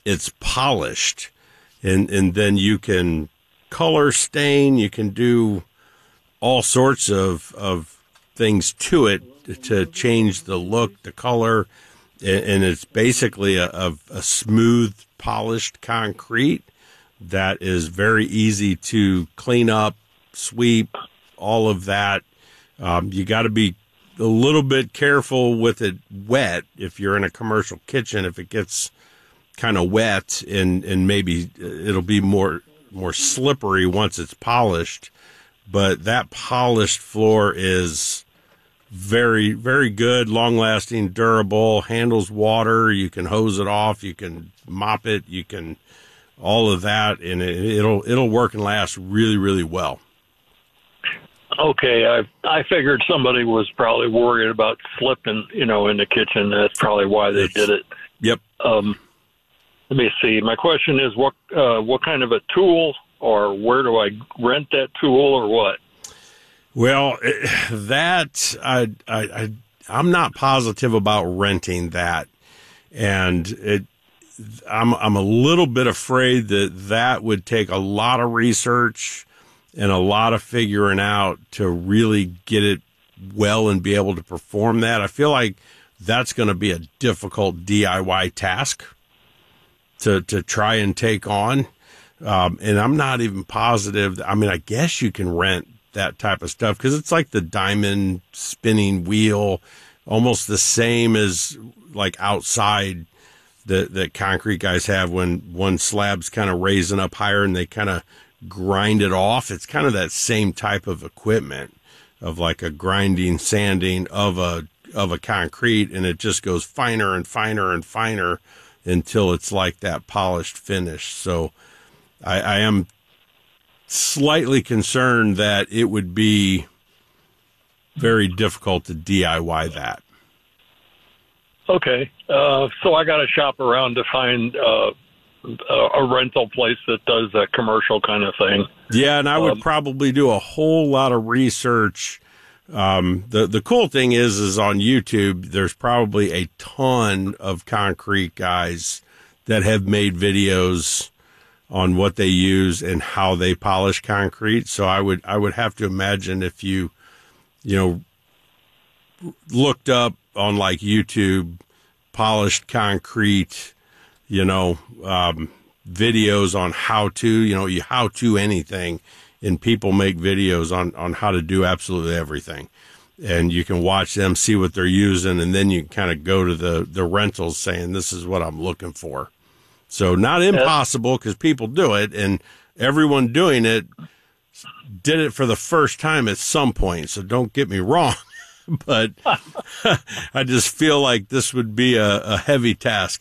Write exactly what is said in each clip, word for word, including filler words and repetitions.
it's polished, and and then you can color stain, you can do all sorts of of things to it to change the look, the color, and, and it's basically a, a, a smooth, polished concrete that is very easy to clean up, sweep, all of that. Um, you got to be a little bit careful with it wet if you're in a commercial kitchen. If it gets kind of wet, and, and maybe it'll be more more slippery once it's polished. But that polished floor is very, very good, long-lasting, durable, handles water. You can hose it off, you can mop it, you can all of that, and it, it'll it'll work and last really, really well. Okay, I I figured somebody was probably worried about slipping, you know, in the kitchen. That's probably why they It's, did it. Yep. Um, let me see. My question is, what uh, what kind of a tool, or where do I rent that tool, or what? Well, that I I, I I'm not positive about renting that, and it. I'm I'm a little bit afraid that that would take a lot of research and a lot of figuring out to really get it well and be able to perform that. I feel like that's going to be a difficult D I Y task to to try and take on. Um, and I'm not even positive. I mean, I guess you can rent that type of stuff because it's like the diamond spinning wheel, almost the same as like outside that that concrete guys have when one slab's kind of raising up higher and they kind of grind it off. It's kind of that same type of equipment of like a grinding, sanding of a of a concrete, and it just goes finer and finer and finer until it's like that polished finish. So I, I am slightly concerned that it would be very difficult to D I Y that. Okay, uh, so I got to shop around to find uh, a rental place that does that commercial kind of thing. Yeah, and I would um, probably do a whole lot of research. Um, the the cool thing is, is on YouTube, there's probably a ton of concrete guys that have made videos on what they use and how they polish concrete. So I would I would have to imagine if you, you know, looked up on like YouTube, polished concrete, you know, um, videos on how to, you know, you how to anything, and people make videos on, on how to do absolutely everything. And you can watch them, see what they're using, and then you can kind of go to the, the rentals saying, this is what I'm looking for. So not impossible because people do it, and everyone doing it did it for the first time at some point. So don't get me wrong. But I just feel like this would be a, a heavy task.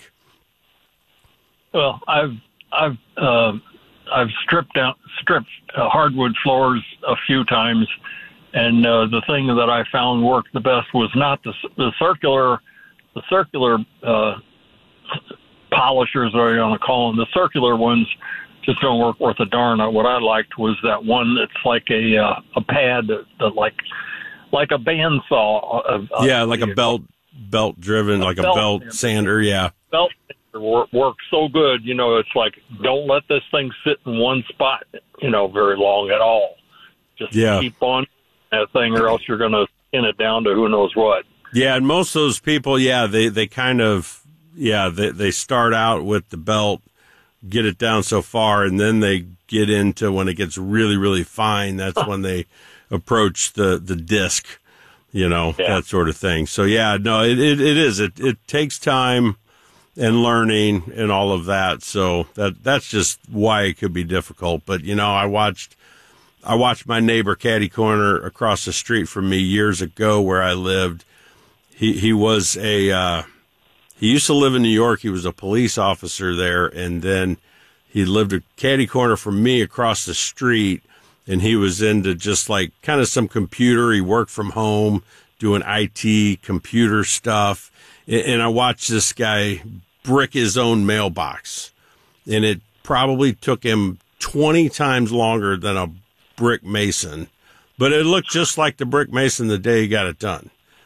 Well, I've I've uh, I've stripped down stripped uh, hardwood floors a few times, and uh, the thing that I found worked the best was not the the circular the circular uh, polishers, or you want to call them. The circular ones just don't work worth a darn. What I liked was that one that's like a uh, a pad that, that like. Like a bandsaw. Uh, yeah, like a belt, belt driven, like belt, a belt yeah. sander. Yeah. Belt sander work, works so good. You know, it's like, don't let this thing sit in one spot, you know, very long at all. Just yeah. keep on that thing, or else you're going to pin it down to who knows what. Yeah. And most of those people, yeah, they, they kind of, yeah, they, they start out with the belt, get it down so far, and then they get into when it gets really, really fine. That's when they approach the, the disc, you know, yeah. that sort of thing. So, yeah, no, it, it, it is. It, it takes time and learning and all of that. So that that's just why it could be difficult. But, you know, I watched I watched my neighbor Caddy Corner across the street from me years ago where I lived. He, he was a, uh, he used to live in New York. He was a police officer there. And then he lived a Caddy Corner from me across the street. And he was into just like kind of some computer. He worked from home doing I T computer stuff. And I watched this guy brick his own mailbox. And it probably took him twenty times longer than a brick mason. But it looked just like the brick mason the day he got it done.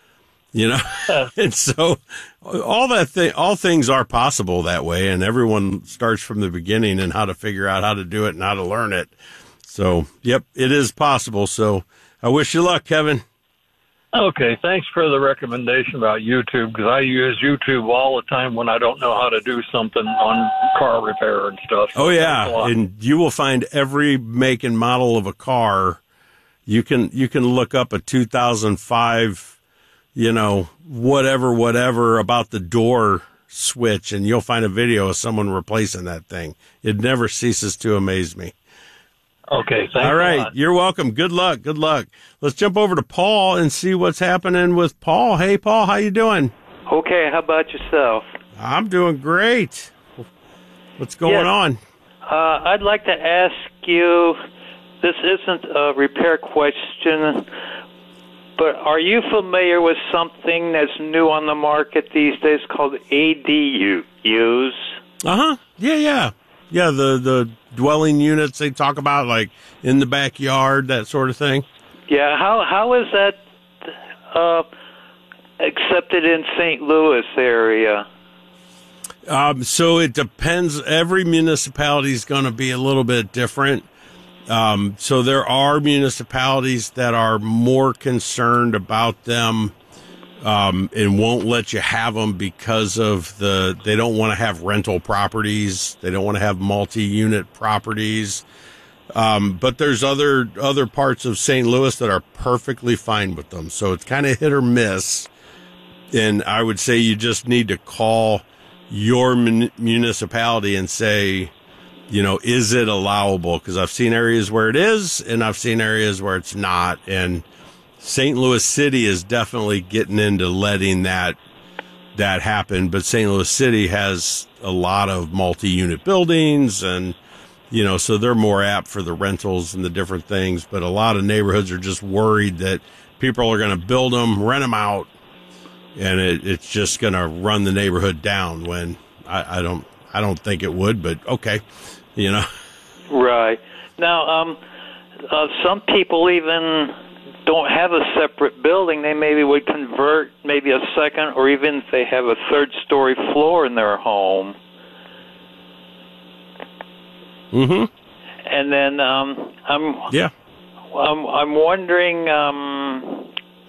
You know, and so all that thing, all things are possible that way, and everyone starts from the beginning and how to figure out how to do it and how to learn it. So, yep, it is possible. So, I wish you luck, Kevin. Okay, thanks for the recommendation about YouTube, because I use YouTube all the time when I don't know how to do something on car repair and stuff. So oh yeah, and you will find every make and model of a car. You can you can look up a two thousand five, you know, whatever, whatever about the door switch, and you'll find a video of someone replacing that thing. It never ceases to amaze me. Okay, thanks. All right, you're welcome. Good luck. Good luck. Let's jump over to Paul and see what's happening with Paul. Hey, Paul, how you doing? Okay, how about yourself? I'm doing great. What's going yes. on? Uh, I'd like to ask you, this isn't a repair question, but are you familiar with something that's new on the market these days called A D Us? Uh-huh. Yeah, yeah. Yeah, the, the dwelling units they talk about, like in the backyard, that sort of thing. Yeah, how how is that uh, accepted in Saint Louis area? Um, so it depends. Every municipality is going to be a little bit different. Um, so there are municipalities that are more concerned about them um, and won't let you have them because of the, they don't want to have rental properties. They don't want to have multi-unit properties. Um, but there's other, other parts of Saint Louis that are perfectly fine with them. So it's kind of hit or miss. And I would say you just need to call your mun- municipality and say, you know, is it allowable? Because I've seen areas where it is, and I've seen areas where it's not. And Saint Louis City is definitely getting into letting that that happen. But Saint Louis City has a lot of multi-unit buildings, and, you know, so they're more apt for the rentals and the different things. But a lot of neighborhoods are just worried that people are going to build them, rent them out, and it, it's just going to run the neighborhood down when I, I don't I don't think it would, but okay, you know. Right. Now, um, uh, some people even don't have a separate building. They maybe would convert maybe a second, or even if they have a third-story floor in their home. Mm-hmm. And then um, I'm yeah. I'm I'm wondering. Um,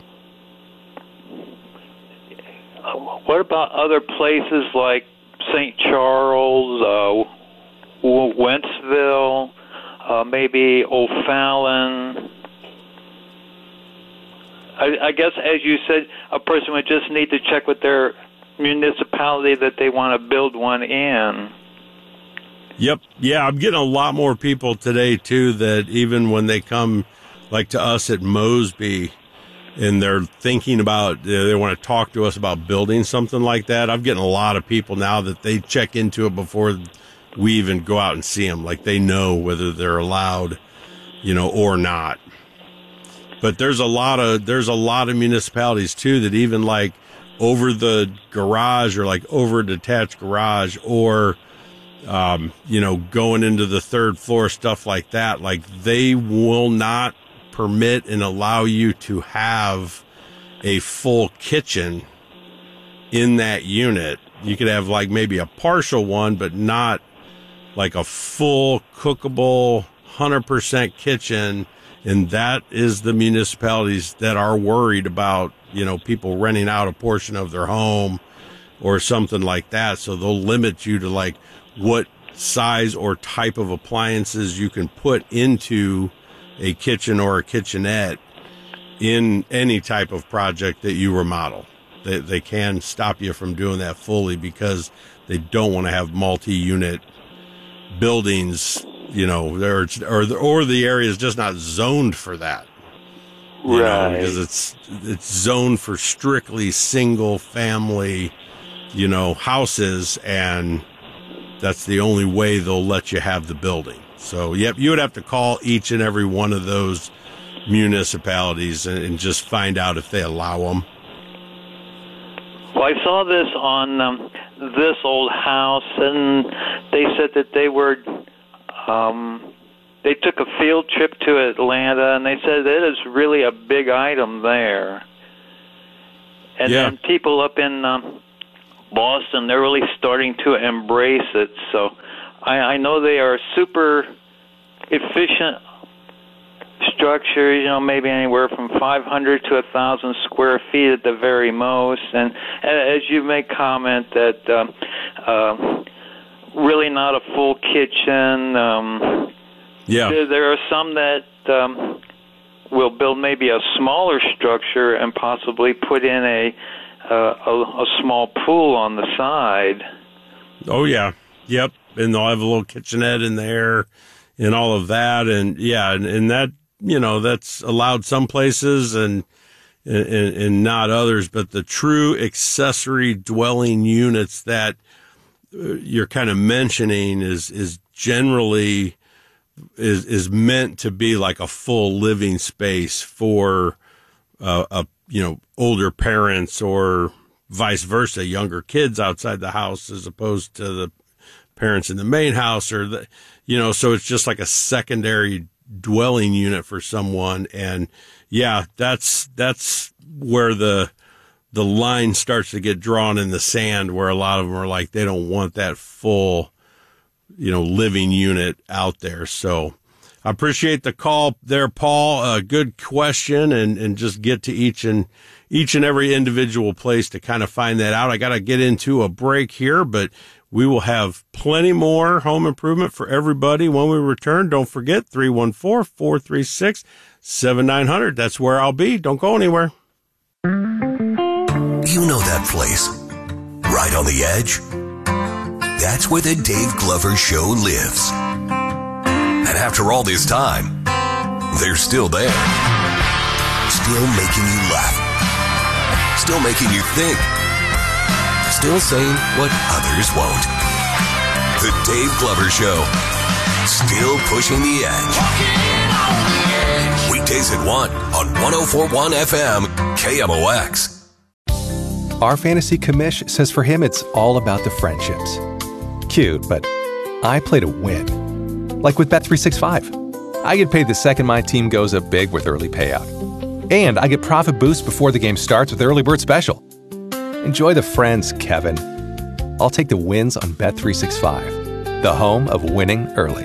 What about other places like Saint Charles, uh, Wentzville, uh, maybe O'Fallon? I, I guess, as you said, a person would just need to check with their municipality that they want to build one in. Yep. Yeah, I'm getting a lot more people today, too, that even when they come, like to us at Mosby, and they're thinking about, they want to talk to us about building something like that. I'm getting a lot of people now that they check into it before we even go out and see them. Like they know whether they're allowed, you know, or not. But there's a lot of, there's a lot of municipalities too that even like over the garage or like over a detached garage or, um, you know, going into the third floor, stuff like that. Like they will not permit and allow you to have a full kitchen in that unit. You could have like maybe a partial one, but not like a full cookable one hundred percent kitchen. And that is the municipalities that are worried about, you know, people renting out a portion of their home or something like that. So they'll limit you to like what size or type of appliances you can put into a kitchen or a kitchenette in any type of project that you remodel. They, they can stop you from doing that fully because they don't want to have multi-unit buildings, you know, or, or, the, or the area is just not zoned for that. You right. know, because it's, it's zoned for strictly single family, you know, houses, and that's the only way they'll let you have the building. So, yep, you would have to call each and every one of those municipalities and, and just find out if they allow them. Well, I saw this on um, This Old House, and they said that they were, um, they took a field trip to Atlanta, and they said it is really a big item there. And yeah. then people up in um, Boston, they're really starting to embrace it. So I, I know they are super efficient structure, you know, maybe anywhere from five hundred to one thousand square feet at the very most. And as you make comment that um, uh, really not a full kitchen. Um, yeah. There, there are some that um, will build maybe a smaller structure and possibly put in a, uh, a, a small pool on the side. Oh, yeah. Yep. And they'll have a little kitchenette in there and all of that. And, yeah, and, and that, you know, that's allowed some places and, and, and not others. But the true accessory dwelling units that you're kind of mentioning is, is generally is, is meant to be like a full living space for uh, a, you know, older parents or vice versa, younger kids outside the house as opposed to the parents in the main house or the, you know, so it's just like a secondary dwelling unit for someone. And yeah, that's, that's where the, the line starts to get drawn in the sand where a lot of them are like, they don't want that full, you know, living unit out there. So I appreciate the call there, Paul. A good question, and, and just get to each and each and every individual place to kind of find that out. I got to get into a break here, but we will have plenty more home improvement for everybody when we return. Don't forget three one four, four three six, seven nine zero zero. That's where I'll be. Don't go anywhere. You know that place, right on the edge? That's where the Dave Glover Show lives. And after all this time, they're still there. Still making you laugh. Still making you think. Still saying what others won't. The Dave Glover Show. Still pushing the edge. Weekdays at one on one oh four point one F M K M O X. Our fantasy commish says for him it's all about the friendships. Cute, but I play to win. Like with Bet three sixty-five. I get paid the second my team goes up big with early payout. And I get profit boost before the game starts with Early Bird Special. Enjoy the friends, Kevin. I'll take the wins on Bet three sixty-five, the home of winning early.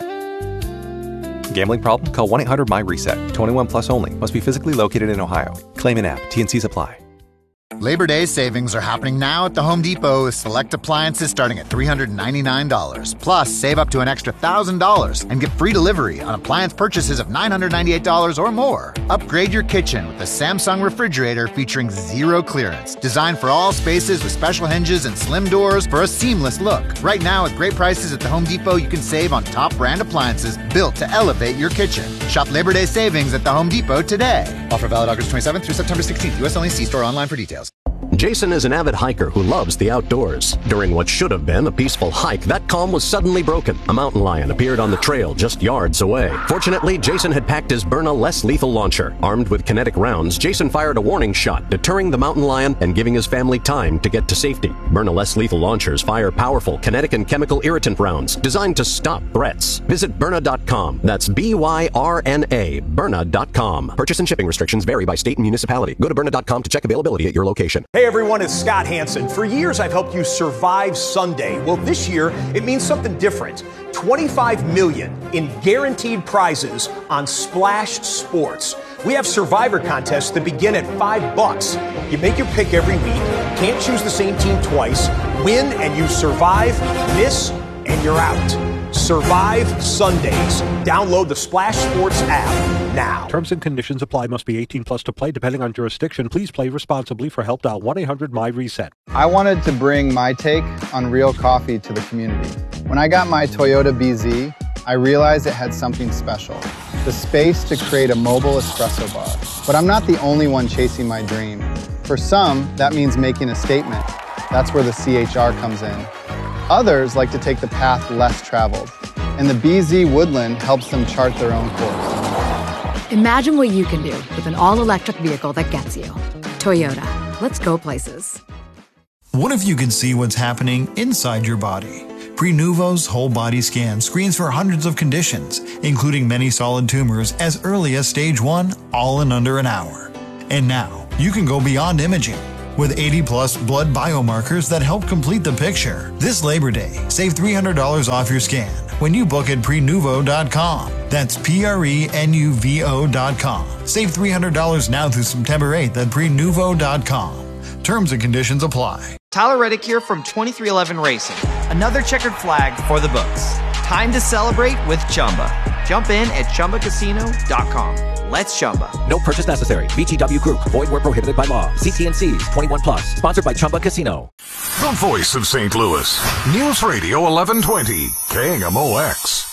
Gambling problem? Call one eight hundred M Y reset. twenty-one plus only. Must be physically located in Ohio. Claim in app. T and Cs apply. Labor Day savings are happening now at the Home Depot with select appliances starting at three hundred ninety-nine dollars. Plus, save up to an extra one thousand dollars and get free delivery on appliance purchases of nine hundred ninety-eight dollars or more. Upgrade your kitchen with the Samsung refrigerator featuring zero clearance. Designed for all spaces with special hinges and slim doors for a seamless look. Right now, with great prices at the Home Depot, you can save on top brand appliances built to elevate your kitchen. Shop Labor Day savings at the Home Depot today. Offer valid August twenty-seventh through September sixteenth. U S only. See store online for details. Jason is an avid hiker who loves the outdoors. During what should have been a peaceful hike, that calm was suddenly broken. A mountain lion appeared on the trail just yards away. Fortunately, Jason had packed his Byrna less lethal launcher. Armed with kinetic rounds, Jason fired a warning shot, deterring the mountain lion and giving his family time to get to safety. Byrna less lethal launchers fire powerful kinetic and chemical irritant rounds designed to stop threats. Visit Byrna dot com. That's B Y R N A, Byrna dot com. Purchase and shipping restrictions vary by state and municipality. Go to Byrna dot com to check availability at your location. Hey everyone, it's Scott Hansen. For years I've helped you survive Sunday. Well, this year it means something different. twenty-five million dollars in guaranteed prizes on Splash Sports. We have survivor contests that begin at five bucks. You make your pick every week, can't choose the same team twice, win and you survive, miss and you're out. Survive Sundays. Download the Splash Sports app now. Terms and conditions apply. Must be eighteen plus to play, depending on jurisdiction. Please play responsibly. For help, dial one eight hundred M Y reset. I wanted to bring my take on real coffee to the community. When I got my Toyota B Z, I realized it had something special. The space to create a mobile espresso bar. But I'm not the only one chasing my dream. For some, that means making a statement. That's where the C H R comes in. Others like to take the path less traveled, and the B Z Woodland helps them chart their own course. Imagine what you can do with an all-electric vehicle that gets you. Toyota. Let's go places. What if you could see what's happening inside your body? Prenuvo's whole body scan screens for hundreds of conditions, including many solid tumors as early as stage one, all in under an hour. And now, you can go beyond imaging. with eighty plus blood biomarkers that help complete the picture. This Labor Day, save three hundred dollars off your scan when you book at prenuvo dot com. That's P R E N U V O dot com. Save three hundred dollars now through September eighth at prenuvo dot com. Terms and conditions apply. Tyler Reddick here from twenty-three eleven Racing. Another checkered flag for the books. Time to celebrate with Chumba. Jump in at chumba casino dot com. Let's Chumba. No purchase necessary. V G W Group. Void where prohibited by law. See T and C's. twenty-one plus. Sponsored by Chumba Casino. The voice of Saint Louis. News Radio eleven twenty. K M O X.